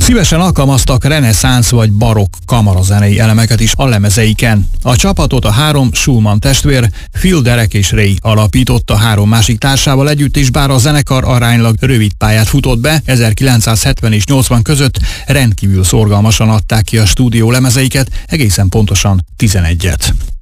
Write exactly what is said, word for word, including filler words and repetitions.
Szívesen alkalmaztak reneszánsz vagy barokk kamarazenei elemeket is a lemezeiken. A csapatot a három Schulman testvér, Phil, Derek és Ray alapította három másik társával együtt is, bár a zenekar aránylag rövid pályát futott be, ezerkilencszázhetven és nyolcvan között rendkívül szorgalmasan adták ki a stúdió lemezeiket, egészen pontosan tizenegyet.